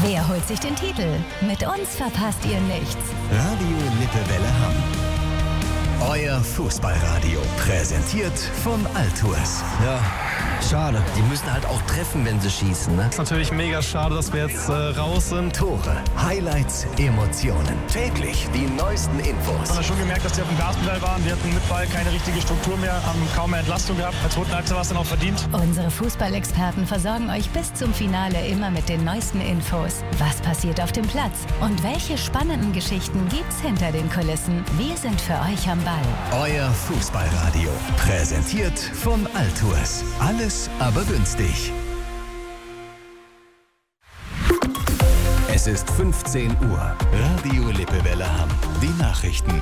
Wer holt sich den Titel? Mit uns verpasst ihr nichts. Radio Lippewelle Hamm. Euer Fußballradio. Präsentiert von Altours. Ja, schade. Die müssen halt auch treffen, wenn sie schießen, ne? Ist natürlich mega schade, dass wir jetzt raus sind. Tore, Highlights, Emotionen. Täglich die neuesten Infos. Man hat schon gemerkt, dass die auf dem Gaspedal waren. Wir hatten mit Ball keine richtige Struktur mehr, haben kaum mehr Entlastung gehabt. Als zweiten Halbzeit war es dann auch verdient. Unsere Fußballexperten versorgen euch bis zum Finale immer mit den neuesten Infos. Was passiert auf dem Platz? Und welche spannenden Geschichten gibt's hinter den Kulissen? Wir sind für euch am Ball. Euer Fußballradio. Präsentiert von Altours. Alles aber günstig. Es ist 15 Uhr. Radio Lippewelle Hamm. Die Nachrichten.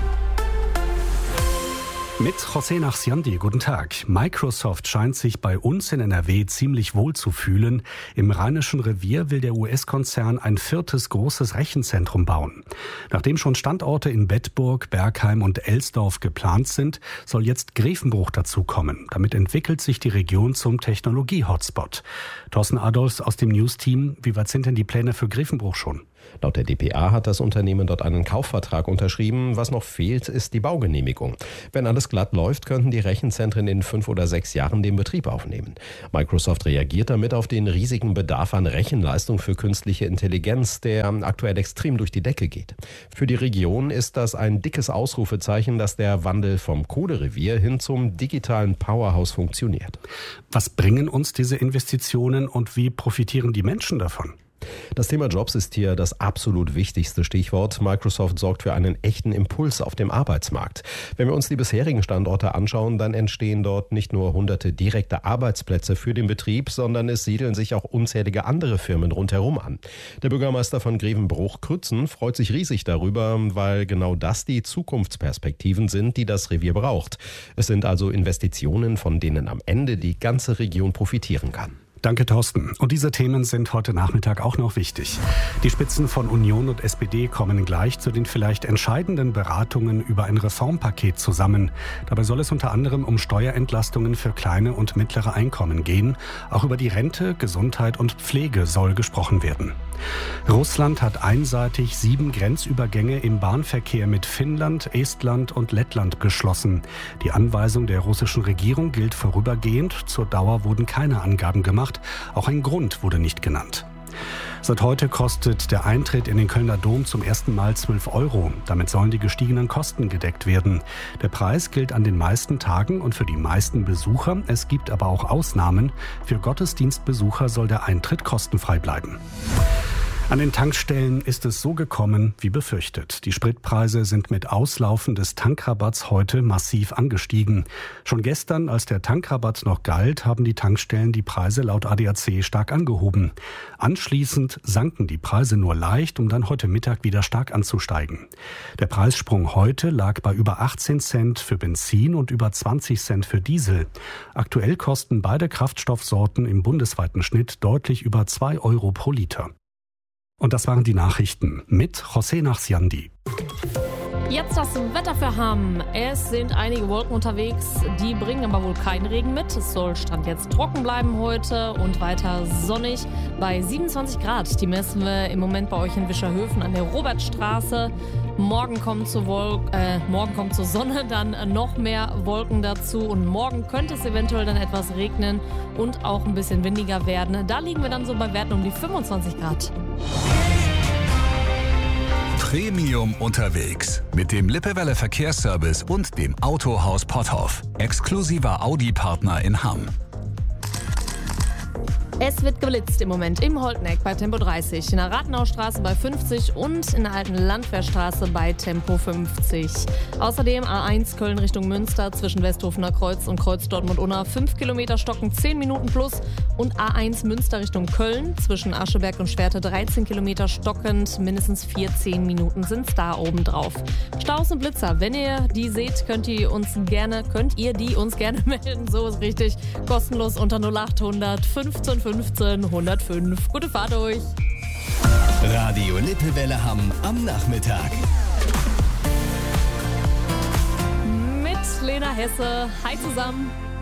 Mit José Nachsiandi, guten Tag. Microsoft scheint sich bei uns in NRW ziemlich wohl zu fühlen. Im Rheinischen Revier will der US-Konzern ein 4. großes Rechenzentrum bauen. Nachdem schon Standorte in Bedburg, Bergheim und Elsdorf geplant sind, soll jetzt Grevenbruch dazukommen. Damit entwickelt sich die Region zum Technologie-Hotspot. Thorsten Adolfs aus dem News-Team, wie weit sind denn die Pläne für Grevenbruch schon? Laut der dpa hat das Unternehmen dort einen Kaufvertrag unterschrieben. Was noch fehlt, ist die Baugenehmigung. Wenn alles glatt läuft, könnten die Rechenzentren in 5 oder 6 Jahren den Betrieb aufnehmen. Microsoft reagiert damit auf den riesigen Bedarf an Rechenleistung für künstliche Intelligenz, der aktuell extrem durch die Decke geht. Für die Region ist das ein dickes Ausrufezeichen, dass der Wandel vom Kohlerevier hin zum digitalen Powerhouse funktioniert. Was bringen uns diese Investitionen und wie profitieren die Menschen davon? Das Thema Jobs ist hier das absolut wichtigste Stichwort. Microsoft sorgt für einen echten Impuls auf dem Arbeitsmarkt. Wenn wir uns die bisherigen Standorte anschauen, dann entstehen dort nicht nur hunderte direkte Arbeitsplätze für den Betrieb, sondern es siedeln sich auch unzählige andere Firmen rundherum an. Der Bürgermeister von Grevenbruch, Krützen, freut sich riesig darüber, weil genau das die Zukunftsperspektiven sind, die das Revier braucht. Es sind also Investitionen, von denen am Ende die ganze Region profitieren kann. Danke, Thorsten. Und diese Themen sind heute Nachmittag auch noch wichtig. Die Spitzen von Union und SPD kommen gleich zu den vielleicht entscheidenden Beratungen über ein Reformpaket zusammen. Dabei soll es unter anderem um Steuerentlastungen für kleine und mittlere Einkommen gehen. Auch über die Rente, Gesundheit und Pflege soll gesprochen werden. Russland hat einseitig 7 Grenzübergänge im Bahnverkehr mit Finnland, Estland und Lettland geschlossen. Die Anweisung der russischen Regierung gilt vorübergehend. Zur Dauer wurden keine Angaben gemacht. Auch ein Grund wurde nicht genannt. Seit heute kostet der Eintritt in den Kölner Dom zum ersten Mal 12 €. Damit sollen die gestiegenen Kosten gedeckt werden. Der Preis gilt an den meisten Tagen und für die meisten Besucher. Es gibt aber auch Ausnahmen. Für Gottesdienstbesucher soll der Eintritt kostenfrei bleiben. An den Tankstellen ist es so gekommen wie befürchtet. Die Spritpreise sind mit Auslaufen des Tankrabatts heute massiv angestiegen. Schon gestern, als der Tankrabatt noch galt, haben die Tankstellen die Preise laut ADAC stark angehoben. Anschließend sanken die Preise nur leicht, um dann heute Mittag wieder stark anzusteigen. Der Preissprung heute lag bei über 18 Cent für Benzin und über 20 Cent für Diesel. Aktuell kosten beide Kraftstoffsorten im bundesweiten Schnitt deutlich über 2 € pro Liter. Und das waren die Nachrichten mit José Nachsiandi. Jetzt das Wetter für Hamm. Es sind einige Wolken unterwegs, die bringen aber wohl keinen Regen mit. Es soll Stand jetzt trocken bleiben heute und weiter sonnig bei 27 Grad. Die messen wir im Moment bei euch in Wischerhöfen an der Robertstraße. Morgen kommt zur Sonne, dann noch mehr Wolken dazu und morgen könnte es eventuell dann etwas regnen und auch ein bisschen windiger werden. Da liegen wir dann so bei Werten um die 25 Grad. Premium unterwegs mit dem Lippewelle Verkehrsservice und dem Autohaus Potthoff. Exklusiver Audi-Partner in Hamm. Es wird geblitzt im Moment im Holteneck bei Tempo 30, in der Rathenaustraße bei 50 und in der alten Landwehrstraße bei Tempo 50. Außerdem A1 Köln Richtung Münster zwischen Westhofener Kreuz und Kreuz Dortmund-Unna 5 Kilometer stocken 10 Minuten plus und A1 Münster Richtung Köln zwischen Ascheberg und Schwerte 13 Kilometer stockend, mindestens 14 Minuten sind es da oben drauf. Staus und Blitzer, wenn ihr die seht, könnt ihr die uns gerne melden, so ist richtig, kostenlos unter 0800 15 15 105. Gute Fahrt euch. Radio Lippewelle Hamm am Nachmittag. Mit Lena Hesse. Hi zusammen.